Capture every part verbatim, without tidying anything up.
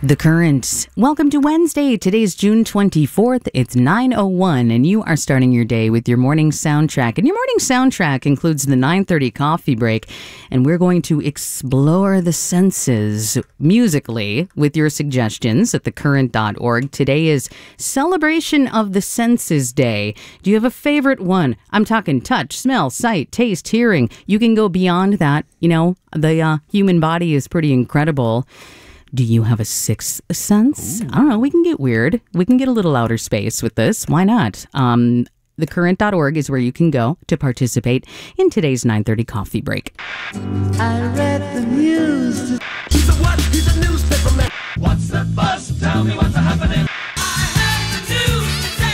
The Current. Welcome to Wednesday. Today's June twenty-fourth. It's nine oh one, and you are starting your day with your morning soundtrack. And your morning soundtrack includes the nine thirty coffee break, and we're going to explore the senses musically with your suggestions at the current dot org. Today is Celebration of the Senses Day. Do you have a favorite one? I'm talking touch, smell, sight, taste, hearing. You can go beyond that. You know, the uh, human body is pretty incredible. Do you have a sixth sense? Ooh. I don't know. We can get weird. We can get a little outer space with this. Why not? Um, the current dot org is where you can go to participate in today's nine thirty coffee break. I read the news. He's a what? He's a newspaper man. What's the buzz? Tell me what's happening. I heard the news.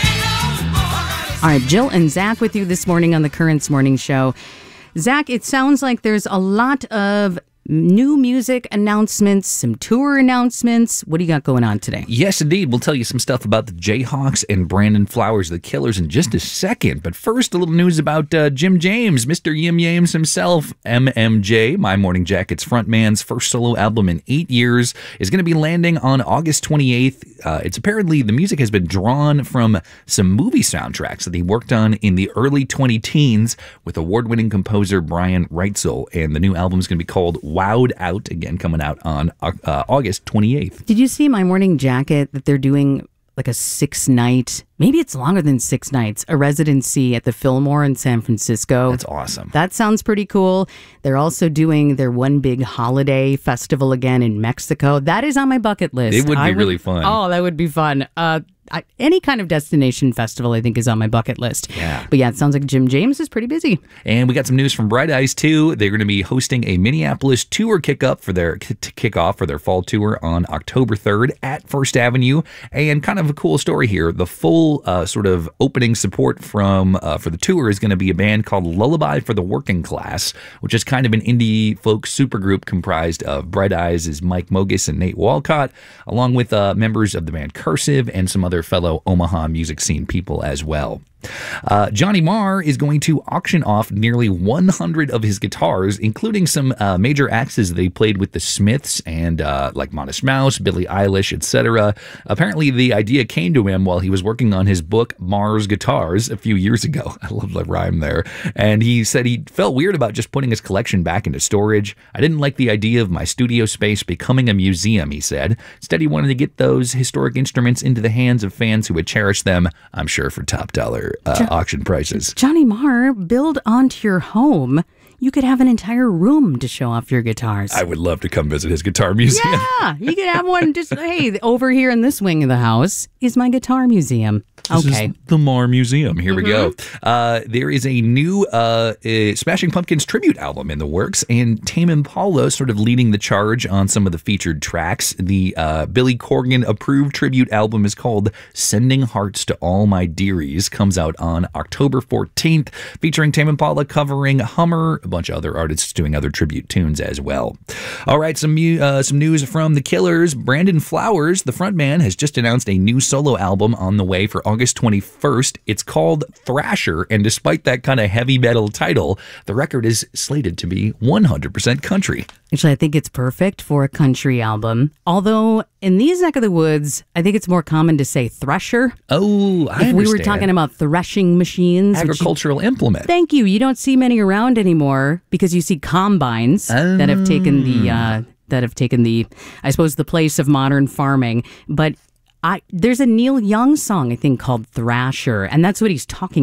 Say no more. All right, Jill and Zach with you this morning on the Current's Morning Show. Zach, it sounds like there's a lot of new music announcements, some tour announcements. What do you got going on today? Yes, indeed. We'll tell you some stuff about the Jayhawks and Brandon Flowers, the Killers, in just a second. But first, a little news about uh, Jim James, Mister Yim Yames himself. M M J, My Morning Jacket's frontman's first solo album in eight years, is going to be landing on August twenty-eighth. Uh, it's apparently the music has been drawn from some movie soundtracks that he worked on in the early twenty-teens with award-winning composer Brian Reitzel. And the new album is going to be called Wowed Out, again coming out on uh, August twenty-eighth. Did you see My Morning Jacket that they're doing like a six-night, maybe it's longer than six nights, a residency at the Fillmore in San Francisco? That's awesome. That sounds pretty cool. They're also doing their one big holiday festival again in Mexico. That is on my bucket list. It would be I really fun. Oh, that would be fun. Uh, I, any kind of destination festival, I think, is on my bucket list. Yeah. But yeah, it sounds like Jim James is pretty busy. And we got some news from Bright Eyes, too. They're going to be hosting a Minneapolis tour kick-up for their to kick off for their fall tour on October third at First Avenue. And kind of a cool story here. The full uh, sort of opening support from uh, for the tour is going to be a band called Lullaby for the Working Class, which is kind of an indie folk supergroup comprised of Bright Eyes' Mike Mogis and Nate Walcott, along with uh, members of the band Cursive and some other fellow Omaha music scene people as well. Uh, Johnny Marr is going to auction off nearly one hundred of his guitars, including some uh, major axes that he played with the Smiths and uh, like Modest Mouse, Billie Eilish, et cetera. Apparently, the idea came to him while he was working on his book Marr's Guitars a few years ago. I love the rhyme there. And he said he felt weird about just putting his collection back into storage. I didn't like the idea of my studio space becoming a museum, he said. Instead, he wanted to get those historic instruments into the hands of fans who would cherish them, I'm sure, for top dollar Uh, jo- auction prices. Johnny Marr, build onto your home. You could have an entire room to show off your guitars. I would love to come visit his guitar museum. Yeah, you could have one just, hey, over here in this wing of the house is my guitar museum. This okay. is the Marr Museum. Here mm-hmm. we go. Uh, there is a new uh, uh, Smashing Pumpkins tribute album in the works, and Tame Impala sort of leading the charge on some of the featured tracks. The uh, Billy Corgan approved tribute album is called Sending Hearts to All My Dearies. Comes out on October fourteenth, featuring Tame Impala covering Hummer, a bunch of other artists doing other tribute tunes as well. All right, some uh, some news from the Killers. Brandon Flowers, the frontman, has just announced a new solo album on the way for August twenty-first. It's called Thrasher, and despite that kind of heavy metal title, the record is slated to be one hundred percent country. Actually, I think it's perfect for a country album. Although, in these neck of the woods, I think it's more common to say thresher. Oh, I If understand. we were talking about threshing machines. Agricultural you, implement. Thank you. You don't see many around anymore because you see combines oh. that have taken the, uh, that have taken the, I suppose, the place of modern farming. But I there's a Neil Young song, I think, called Thrasher, and that's what he's talking